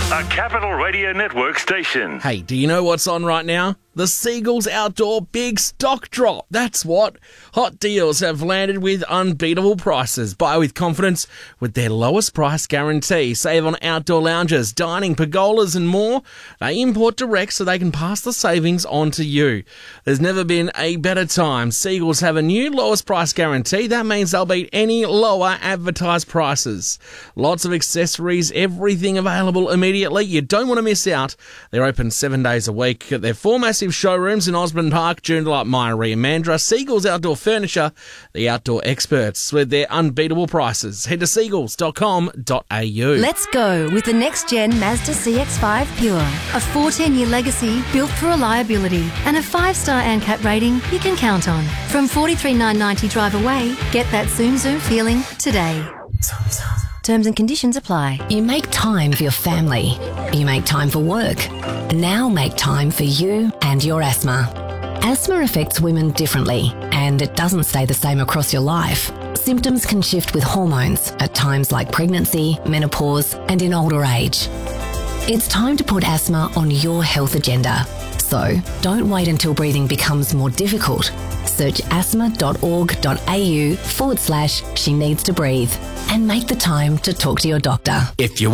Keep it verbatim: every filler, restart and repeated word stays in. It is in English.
A Capital Radio Network station. Hey, do you know what's on right now? The Seagulls Outdoor Big Stock Drop. That's what. Hot deals have landed with unbeatable prices. Buy with confidence with their lowest price guarantee. Save on outdoor lounges, dining, pergolas and more. They import direct so they can pass the savings on to you. There's never been a better time. Seagulls have a new lowest price guarantee. That means they'll beat any lower advertised prices. Lots of accessories, everything available immediately. You don't want to miss out. They're open seven days a week at their four massive showrooms in Osborne Park, Joondalup, Myerie and Mandurah. Seagulls Outdoor Furniture, the outdoor experts with their unbeatable prices. Head to seagulls dot com dot a u. Let's go with the next-gen Mazda C X five Pure. A fourteen-year legacy built for reliability and a five-star ANCAP rating you can count on. From forty-three thousand nine hundred ninety drive away, get that zoom zoom feeling today. Terms and conditions apply. You make time for your family. You make time for work. Now make time for you and your asthma. Asthma affects women differently, and it doesn't stay the same across your life. Symptoms can shift with hormones at times like pregnancy, menopause, and in older age. It's time to put asthma on your health agenda. So don't wait until breathing becomes more difficult. Search asthma.org.au forward slash she needs to breathe and make the time to talk to your doctor. If you